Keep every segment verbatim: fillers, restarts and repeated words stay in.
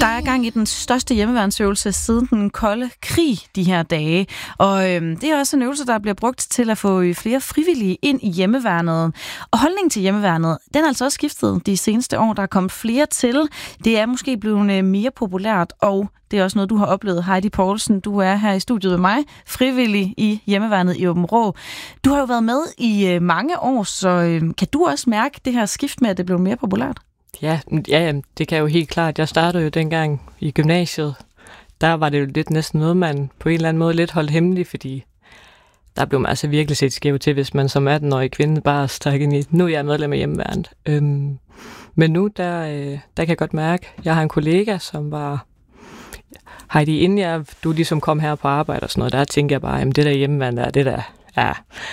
Der er gang i den største hjemmeværnsøvelse siden den kolde krig de her dage. Og øhm, det er også en øvelse, der bliver brugt til at få flere frivillige ind i hjemmeværnet. Og holdningen til hjemmeværnet, den er altså også skiftet de seneste år. Der er kommet flere til. Det er måske blevet mere populært, og det er også noget, du har oplevet. Heidi Poulsen, du er her i studiet med mig, frivillig i hjemmeværnet i Aabenraa. Du har jo været med i mange år, så øhm, kan du også mærke det her skift med, at det blev mere populært? Ja, ja, det kan jeg jo helt klart. Jeg startede jo dengang i gymnasiet. Der var det jo lidt næsten noget, man på en eller anden måde lidt holdt hemmeligt, fordi der blev man altså virkelig set skævt til, hvis man som atten-årig kvinde bare stak ind i, nu er jeg medlem af hjemmeværnet. Øhm, men nu, der, øh, der kan jeg godt mærke, jeg har en kollega, som var, Heidi, inden jeg, du ligesom kom her på arbejde og sådan noget, der tænkte jeg bare, jamen det der hjemmeværnet der, det der, ja,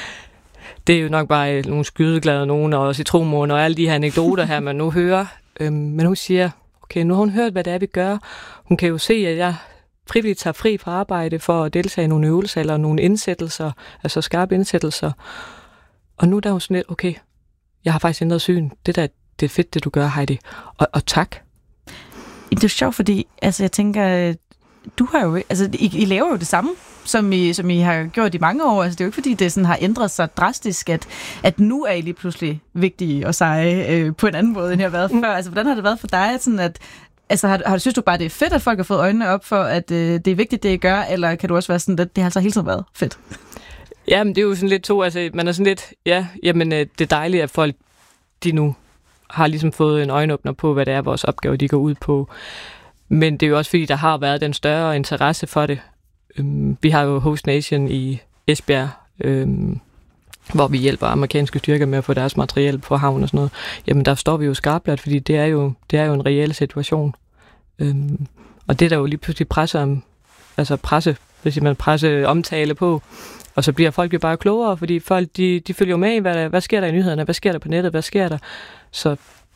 det er jo nok bare nogle skydeglade nogen, og citronmåne og alle de her anekdoter her, man nu hører. Øhm, men hun siger, okay, nu har hun hørt, hvad det er, vi gør. Hun kan jo se, at jeg frivilligt tager fri fra arbejde for at deltage i nogle øvelser eller nogle indsættelser, altså skarpe indsættelser. Og nu der er hun sådan lidt, okay, jeg har faktisk ændret syn. Det der, det er fedt, det du gør, Heidi. Og, og tak. Det er sjovt, fordi altså, jeg tænker, du har jo, altså, I, I laver jo det samme, som I, som I har gjort i mange år. Altså, det er jo ikke, fordi det sådan har ændret sig drastisk, at, at nu er I lige pludselig vigtige og seje øh, på en anden måde, end I har været før. Altså, hvordan har det været for dig? Sådan at, altså, har, har, synes du bare, det er fedt, at folk har fået øjnene op for, at øh, det er vigtigt, det I gør, eller kan du også være sådan, at det har altså hele tiden været fedt? Jamen, det er jo sådan lidt to. Altså, man er sådan lidt, ja, jamen, det er dejligt, at folk, de nu har ligesom fået en øjenåbner på, hvad det er, vores opgave, de går ud på. Men det er jo også, fordi der har været den større interesse for det. Øhm, vi har jo Host Nation i Esbjerg, øhm, hvor vi hjælper amerikanske styrker med at få deres materiel på havn og sådan noget. Jamen, der står vi jo skarpt, fordi det er jo, det er jo en reel situation. Øhm, og det er der jo lige pludselig presse om, altså presse, hvis man presse omtale på, og så bliver folk jo bare klogere, fordi folk, de, de følger jo med i, hvad, hvad sker der i nyhederne, hvad sker der på nettet, hvad sker der? Så,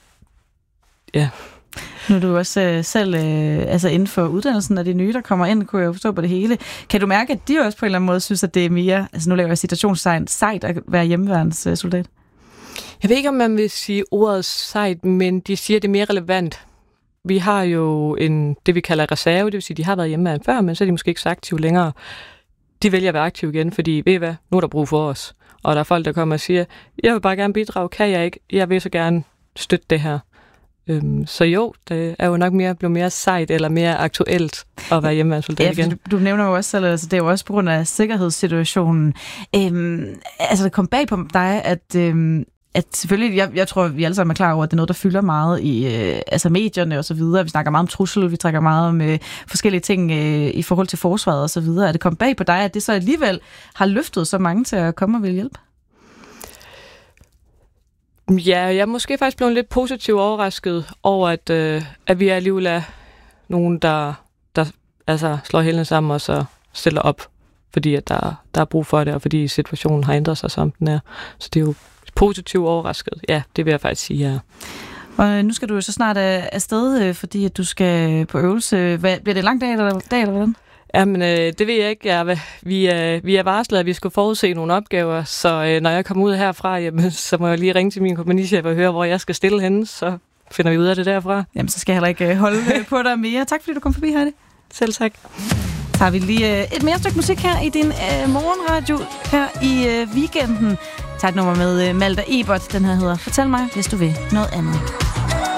ja. Nu er du også øh, selv øh, altså inden for uddannelsen af de nye, der kommer ind, kunne jeg jo forstå på det hele. Kan du mærke, at de også på en eller anden måde synes, at det er mere, altså nu laver jeg citationstegn, sejt at være hjemmeværnssoldat? Jeg ved ikke, om man vil sige ordet sejt, men de siger, at det er mere relevant. Vi har jo en, det, vi kalder reserve, det vil sige, at de har været hjemmeværn før, men så er de måske ikke så aktive længere. De vælger at være aktive igen, fordi ved I hvad, nu er der brug for os. Og der er folk, der kommer og siger, jeg vil bare gerne bidrage, kan jeg ikke? Jeg vil så gerne støtte det her. Øhm, så jo, det er jo nok mere blevet mere sejt eller mere aktuelt at være hjemmeværnssoldat igen. Ja, du, du nævner jo også, altså, det er jo også på grund af sikkerhedssituationen. Øhm, altså, det kom bag på dig, at, øhm, at selvfølgelig, jeg, jeg tror, vi alle sammen er klar over, at det er noget, der fylder meget i øh, altså medierne og så videre. Vi snakker meget om trussel, vi trækker meget om øh, forskellige ting øh, i forhold til forsvaret og så videre. Er det kom bag på dig, at det så alligevel har løftet så mange til at komme og ville hjælpe? Ja, jeg er måske faktisk blevet lidt positivt overrasket over, at, øh, at vi alligevel er nogen, der, der altså, slår hælene sammen og så stiller op, fordi at der, der er brug for det, og fordi situationen har ændret sig, som den er. Så det er jo positivt overrasket. Ja, det vil jeg faktisk sige, ja. Og nu skal du jo så snart afsted, fordi at du skal på øvelse. Hvad, bliver det en lang dag, eller, dag, eller hvordan? Jamen, øh, det ved jeg ikke. Jeg, vi, øh, vi er varslet, at vi skal forudse nogle opgaver, så øh, når jeg kommer ud herfra, jamen, så må jeg lige ringe til min kompagnichef og høre, hvor jeg skal stille henne, så finder vi ud af det derfra. Jamen, så skal jeg heller ikke holde på dig mere. Tak, fordi du kom forbi, Heidi. Selv tak. Så har vi lige øh, et mere stykke musik her i din øh, morgenradio her i øh, weekenden. Tag et nummer med øh, Malta Ebert. Den her hedder Fortæl mig, hvis du vil noget andet.